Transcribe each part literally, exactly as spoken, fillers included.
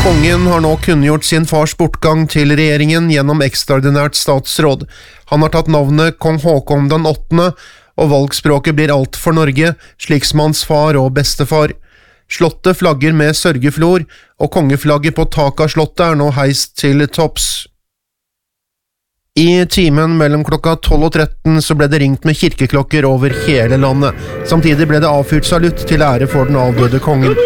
Kongen har nå kunngjort sin fars bortgang til regjeringen gjennom ekstraordinært statsråd. Han har tatt navnet Kong Håkon den åttende, og valgspråket blir alt for Norge, slik som hans far og bestefar. Slottet flagger med sørgeflor, og kongeflagget på taket av slottet er nå heist til topps. I timen mellom klokka tolv og tretten så ble det ringt med kirkeklokker over hele landet. Samtidig ble det avfyrt salutt til ære for den avdøde kongen.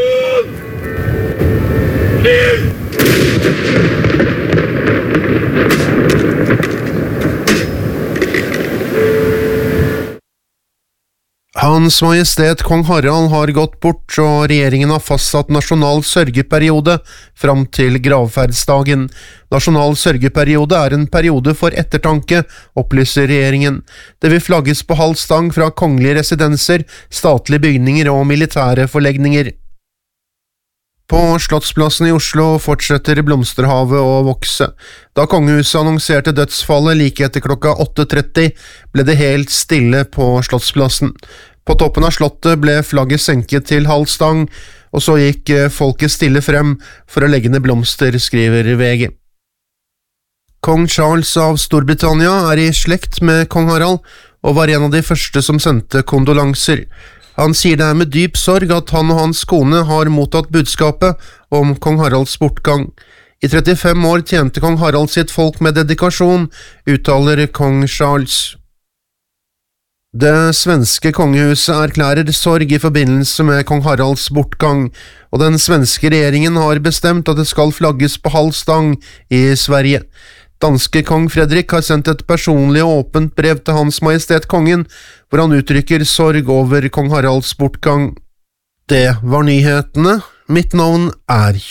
Hans Majestet Kong Harald har gått bort, og regjeringen har fastsatt nasjonal sørgeperiode fram til gravferdsdagen. Nasjonal sørgeperiode er en periode for ettertanke, opplyser regjeringen. Det vil flagges på halv stang fra kongelige residenser, statlige bygninger og militære forlegninger. På Slottsplassen i Oslo fortsetter blomsterhavet å vokse. Da kongehuset annonserte dødsfallet like etter klokka åtte tretti, ble det helt stille på Slottsplassen. På toppen av slottet ble flagget senket til halv stang, og så gikk folket stille frem for å legge ned blomster, skriver V G. Kong Charles av Storbritannia er i slekt med kong Harald, og var en av de første som sendte kondolanser. Han sier det er med dyp sorg at han og hans kone har mottatt budskapet om kong Haralds bortgang. I trettifem år tjente kong Harald sitt folk med dedikasjon, uttaler kong Charles. Det svenske kongehuset erklærer sorg i forbindelse med kong Haralds bortgang, og den svenske regjeringen har bestemt at det skal flagges på halv stang i Sverige. Danske kong Fredrik har sendt et personlig og åpent brev til Hans Majestet Kongen, hvor han uttrykker sorg over kong Haralds bortgang. Det var nyhetene. Mitt navn er